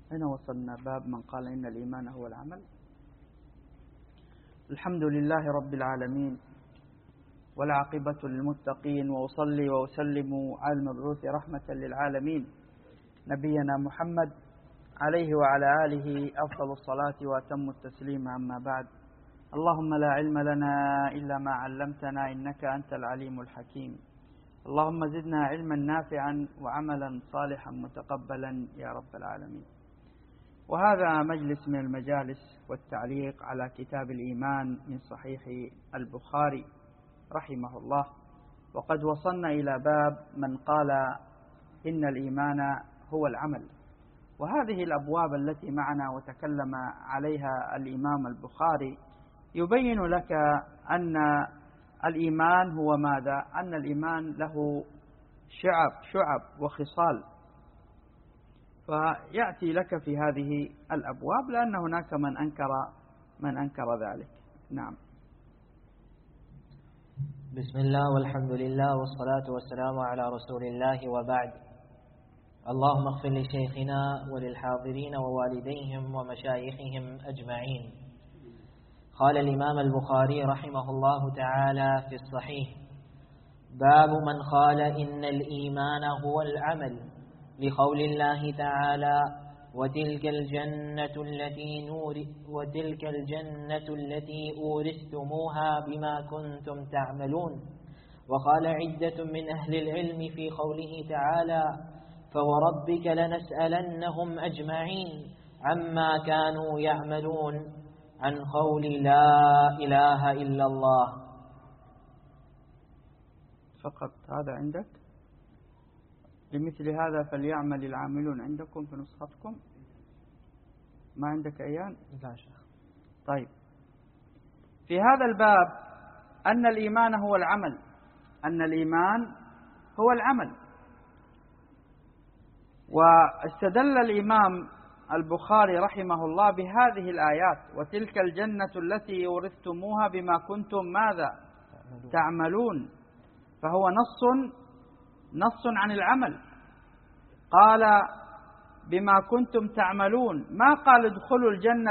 أين وصلنا؟ باب من قال إن الإيمان هو العمل. الحمد لله رب العالمين، والعاقبة للمتقين، وأصلي وأسلم على المبعوث رحمة للعالمين نبينا محمد عليه وعلى آله أفضل الصلاة وأتم التسليم. أما بعد، اللهم لا علم لنا إلا ما علمتنا إنك أنت العليم الحكيم. اللهم زدنا علما نافعا وعملا صالحا متقبلا يا رب العالمين. وهذا مجلس من المجالس والتعليق على كتاب الإيمان من صحيح البخاري رحمه الله، وقد وصلنا إلى باب من قال إن الإيمان هو العمل. وهذه الأبواب التي معنا وتكلم عليها الإمام البخاري يبين لك أن الإيمان هو ماذا؟ أن الإيمان له شعب وخصال، فيأتي لك في هذه الأبواب لأن هناك من أنكر ذلك. نعم. بسم الله والحمد لله والصلاة والسلام على رسول الله، وبعد. اللهم اغفر لشيخنا وللحاضرين ووالديهم ومشايخهم أجمعين. قال الإمام البخاري رحمه الله تعالى في الصحيح: باب من قال إن الإيمان هو العمل، لقول الله تعالى: وتلك الجنة التي أورثتموها بما كنتم تعملون. وقال عدة من أهل العلم في قوله تعالى: فوربك لنسألنهم أجمعين عما كانوا يعملون، عن قول لا إله إلا الله. فقط هذا عندك؟ لمثل هذا فليعمل العاملون. عندكم في نسختكم؟ ما عندك أيان؟ لا شيخ. طيب، في هذا الباب أن الإيمان هو العمل، أن الإيمان هو العمل. واستدل الإمام البخاري رحمه الله بهذه الآيات: وتلك الجنة التي ورثتموها بما كنتم ماذا؟ تعملون. فهو نص عن العمل. قال بما كنتم تعملون، ما قال ادخلوا الجنة